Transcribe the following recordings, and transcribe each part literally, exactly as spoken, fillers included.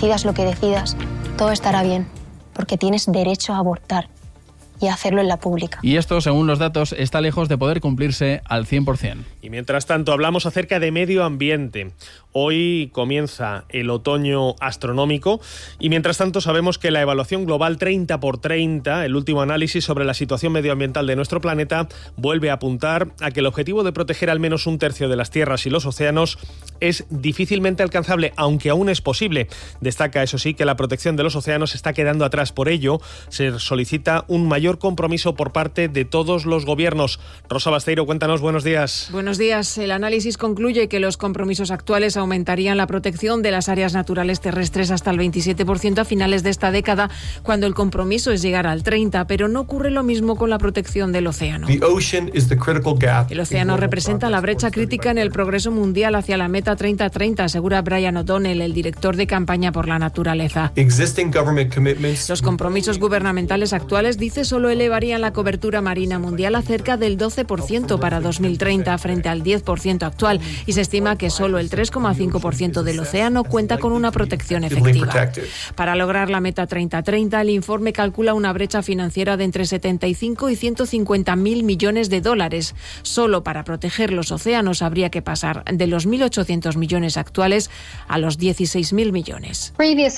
decidas lo que decidas, todo estará bien, porque tienes derecho a abortar y a hacerlo en la pública. Y esto, según los datos, está lejos de poder cumplirse al cien por ciento. Y mientras tanto hablamos acerca de medio ambiente. Hoy comienza el otoño astronómico y mientras tanto sabemos que la evaluación global treinta por treinta, el último análisis sobre la situación medioambiental de nuestro planeta, vuelve a apuntar a que el objetivo de proteger al menos un tercio de las tierras y los océanos es difícilmente alcanzable, aunque aún es posible. Destaca, eso sí, que la protección de los océanos está quedando atrás. Por ello, se solicita un mayor compromiso por parte de todos los gobiernos. Rosa Basteiro, cuéntanos, buenos días. Buenos días. El análisis concluye que los compromisos actuales aumentarían la protección de las áreas naturales terrestres hasta el veintisiete por ciento a finales de esta década, cuando el compromiso es llegar al treinta por ciento, pero no ocurre lo mismo con la protección del océano. El océano representa la brecha crítica en el progreso mundial hacia la meta treinta treinta, asegura Brian O'Donnell, el director de campaña por la naturaleza. Los compromisos gubernamentales actuales, dice, solo elevarían la cobertura marina mundial a cerca del doce por ciento para dos mil treinta frente al diez por ciento actual, y se estima que solo el tres coma cinco por ciento del océano cuenta con una protección efectiva. Para lograr la meta treinta treinta, el informe calcula una brecha financiera de entre setenta y cinco y ciento cincuenta mil millones de dólares. Solo para proteger los océanos habría que pasar de los mil ochocientos millones actuales a los dieciséis mil millones.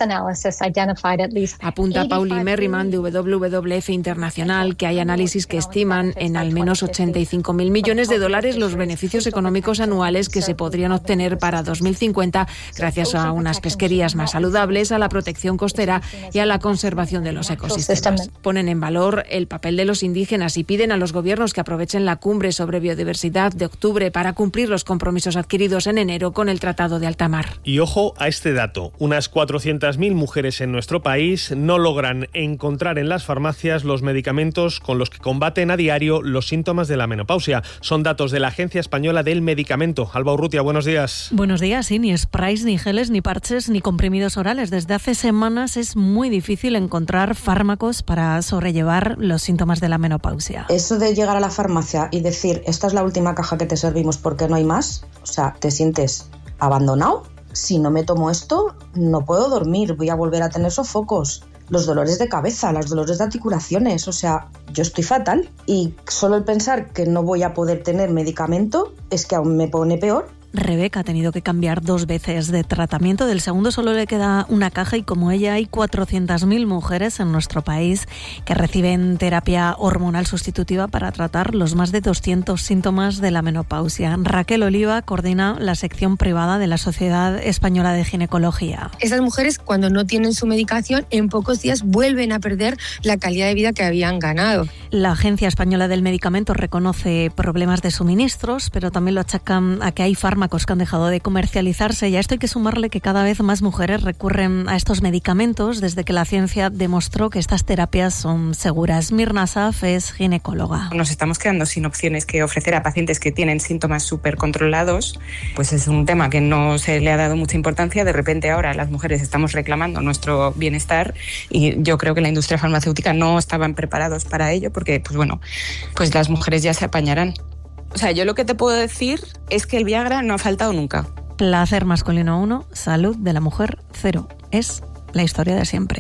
Apunta Pauli Merriman de W W F Internacional que hay análisis que estiman en al menos ochenta y cinco mil millones de dólares los beneficios económicos anuales que se podrían obtener para dos mil cincuenta gracias a unas pesquerías más saludables, a la protección costera y a la conservación de los ecosistemas. Ponen en valor el papel de los indígenas y piden a los gobiernos que aprovechen la cumbre sobre biodiversidad de octubre para cumplir los compromisos adquiridos en enero con el Tratado de Alta Mar. Y ojo a este dato, unas cuatrocientas mil mujeres en nuestro país no logran encontrar en las farmacias los medicamentos con los que combaten a diario los síntomas de la menopausia. Son datos de la Agencia Española del Medicamento. Alba Urrutia, buenos días. Buenos días, sí, ni sprays, ni geles, ni parches, ni comprimidos orales. Desde hace semanas es muy difícil encontrar fármacos para sobrellevar los síntomas de la menopausia. Eso de llegar a la farmacia y decir, esta es la última caja que te servimos porque no hay más, o sea, te sientes abandonado. Si no me tomo esto, no puedo dormir, voy a volver a tener sofocos. Los dolores de cabeza, los dolores de articulaciones, o sea, yo estoy fatal. Y solo el pensar que no voy a poder tener medicamento es que aún me pone peor. Rebeca ha tenido que cambiar dos veces de tratamiento. Del segundo solo le queda una caja y como ella hay cuatrocientas mil mujeres en nuestro país que reciben terapia hormonal sustitutiva para tratar los más de doscientos síntomas de la menopausia. Raquel Oliva coordina la sección privada de la Sociedad Española de Ginecología. Esas mujeres, cuando no tienen su medicación, en pocos días vuelven a perder la calidad de vida que habían ganado. La Agencia Española del Medicamento reconoce problemas de suministros, pero también lo achacan a que hay fármacos que han dejado de comercializarse, y a esto hay que sumarle que cada vez más mujeres recurren a estos medicamentos desde que la ciencia demostró que estas terapias son seguras. Mirna Saf es ginecóloga. Nos estamos quedando sin opciones que ofrecer a pacientes que tienen síntomas súper controlados, pues es un tema que no se le ha dado mucha importancia. De repente ahora las mujeres estamos reclamando nuestro bienestar y yo creo que la industria farmacéutica no estaban preparados para ello porque, pues bueno, pues las mujeres ya se apañarán. O sea, yo lo que te puedo decir es que el Viagra no ha faltado nunca. Placer masculino uno, salud de la mujer cero. Es la historia de siempre.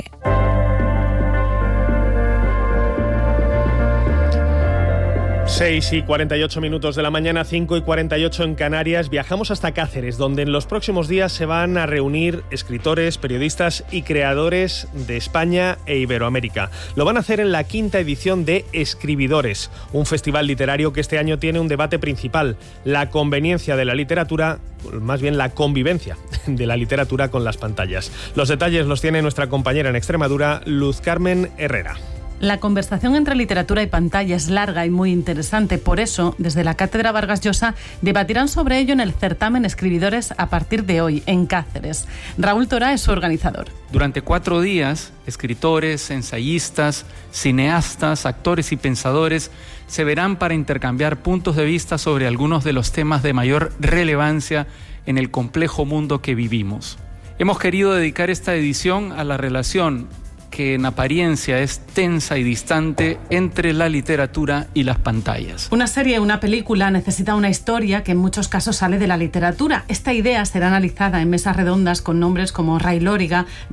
seis y cuarenta y ocho minutos de la mañana, cinco y cuarenta y ocho en Canarias. Viajamos hasta Cáceres, donde en los próximos días se van a reunir escritores, periodistas y creadores de España e Iberoamérica. Lo van a hacer en la quinta edición de Escribidores, un festival literario que este año tiene un debate principal: la conveniencia de la literatura, más bien la convivencia de la literatura con las pantallas. Los detalles los tiene nuestra compañera en Extremadura, Luz Carmen Herrera. La conversación entre literatura y pantalla es larga y muy interesante. Por eso, desde la Cátedra Vargas Llosa, debatirán sobre ello en el certamen Escribidores a partir de hoy, en Cáceres. Raúl Torá es su organizador. Durante cuatro días, escritores, ensayistas, cineastas, actores y pensadores se verán para intercambiar puntos de vista sobre algunos de los temas de mayor relevancia en el complejo mundo que vivimos. Hemos querido dedicar esta edición a la relación que en apariencia es tensa y distante entre la literatura y las pantallas. Una serie, una película, necesita una historia que en muchos casos sale de la literatura. Esta idea será analizada en mesas redondas con nombres como Ray Lóriga,